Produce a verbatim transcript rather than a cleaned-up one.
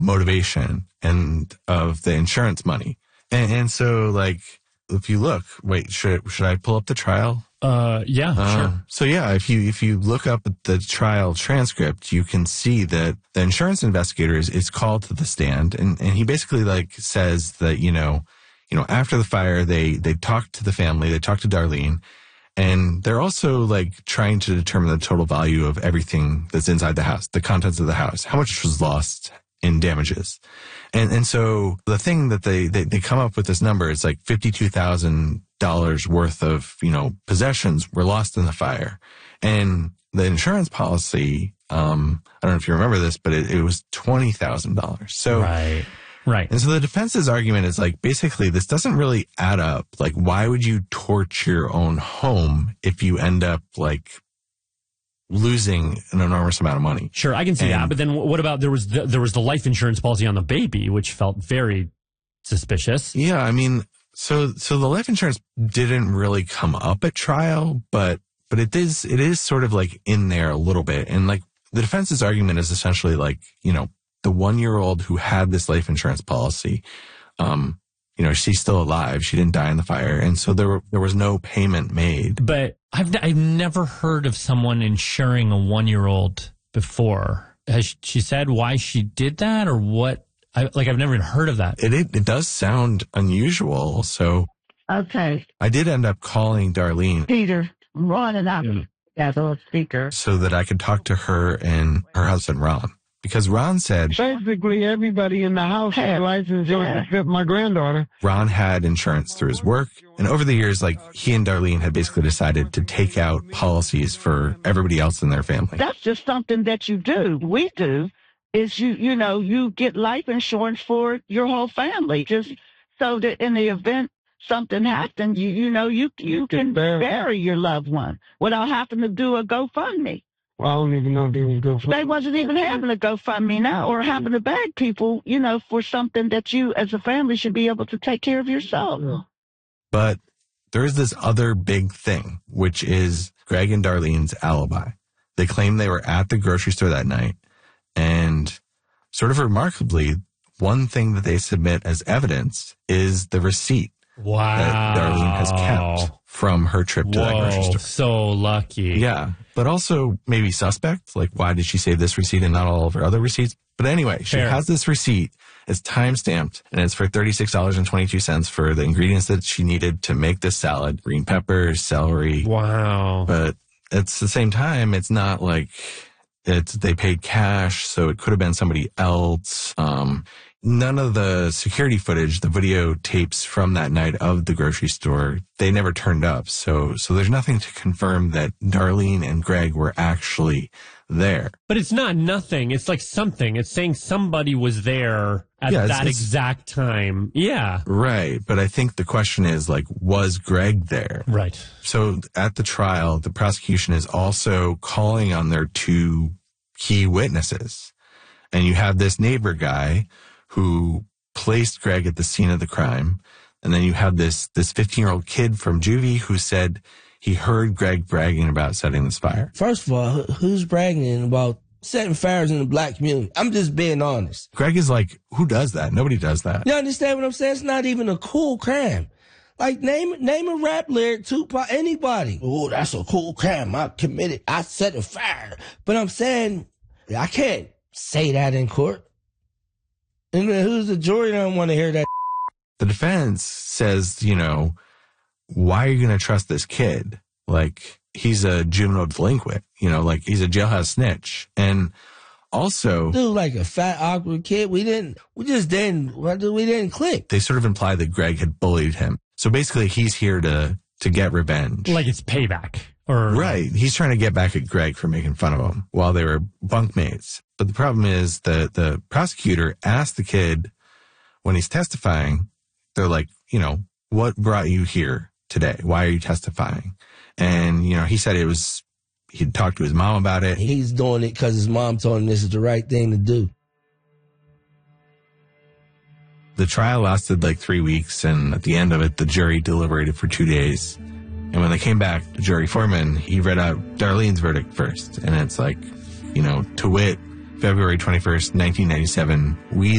motivation and of the insurance money. And, and so, like, if you look, wait, should should I pull up the trial? Uh, yeah, uh, sure. So yeah, if you if you look up the trial transcript, you can see that the insurance investigator is, is called to the stand, and, and he basically like says that you know, you know, after the fire, they they talked to the family, they talked to Darlene, and they're also like trying to determine the total value of everything that's inside the house, the contents of the house, how much was lost in damages. And and so the thing that they, they, they come up with this number is like fifty-two thousand dollars worth of, you know, possessions were lost in the fire. And the insurance policy, um, I don't know if you remember this, but it, it was twenty thousand dollars. So, right, right. And so the defense's argument is like, basically, this doesn't really add up. Like, why would you torch your own home if you end up like losing an enormous amount of money? Sure, I can see and, that. But then what about there was the, there was the life insurance policy on the baby, which felt very suspicious. Yeah, I mean, so so the life insurance didn't really come up at trial, but but it is it is sort of like in there a little bit. And like the defense's argument is essentially like, you know, the one-year-old who had this life insurance policy, um, you know, she's still alive. She didn't die in the fire. And so there were, there was no payment made. But I've, I've never heard of someone insuring a one-year-old before. Has she said why she did that or what? I, like, I've never even heard of that. It, it, it does sound unusual. So okay, I did end up calling Darlene. Peter, Ron and I as a speaker. So that I could talk to her and her husband, Ron. Because Ron said basically everybody in the house had life insurance except my granddaughter. Ron had insurance through his work. And over the years, like, he and Darlene had basically decided to take out policies for everybody else in their family. That's just something that you do. We do is you, you know, you get life insurance for your whole family, just so that in the event something happened, you, you know, you, you can bury your loved one without having to do a GoFundMe. Well, I don't even know if they was GoFundMe. They wasn't even having a GoFundMe now or having to beg people, you know, for something that you as a family should be able to take care of yourself. Yeah. But there's this other big thing, which is Greg and Darlene's alibi. They claim they were at the grocery store that night. And sort of remarkably, one thing that they submit as evidence is the receipt wow. that Darlene has kept from her trip to Whoa, that grocery store. So lucky. Yeah. But also maybe suspect. Like, why did she save this receipt and not all of her other receipts? But anyway, she Fair. has this receipt. It's time-stamped, and it's for thirty-six dollars and twenty-two cents for the ingredients that she needed to make this salad. Green peppers, celery. Wow. But at the same time, it's not like it's they paid cash, so it could have been somebody else. Um, none of the security footage, the videotapes from that night of the grocery store, they never turned up. So, so there's nothing to confirm that Darlene and Greg were actually there. But it's not nothing. It's like something. It's saying somebody was there at yeah, it's, that it's, exact time. Yeah. Right. But I think the question is, like, was Greg there? Right. So at the trial, the prosecution is also calling on their two key witnesses. And you have this neighbor guy who placed Greg at the scene of the crime. And then you have this this fifteen-year-old kid from juvie who said he heard Greg bragging about setting this fire. First of all, who's bragging about setting fires in the black community? I'm just being honest. Greg is like, who does that? Nobody does that. You understand what I'm saying? It's not even a cool crime. Like, name name a rap lyric, Tupac, anybody. Oh, that's a cool crime. I committed. I set a fire. But I'm saying, I can't say that in court. And who's the jury don't want to hear that? The defense says, you know, why are you going to trust this kid? Like, he's a juvenile delinquent, you know, like he's a jailhouse snitch. And also, dude, like a fat, awkward kid. We didn't, we just didn't, we didn't click. They sort of imply that Greg had bullied him. So basically he's here to, to get revenge. Like it's payback. Or right. He's trying to get back at Greg for making fun of him while they were bunkmates. But the problem is that the prosecutor asked the kid when he's testifying, they're like, you know, what brought you here today? Why are you testifying? And, you know, he said it was, he'd talked to his mom about it. He's doing it because his mom told him this is the right thing to do. The trial lasted like three weeks, and at the end of it, the jury deliberated for two days. And when they came back, the jury foreman, he read out Darlene's verdict first. And it's like, you know, to wit, February twenty-first, nineteen ninety-seven, we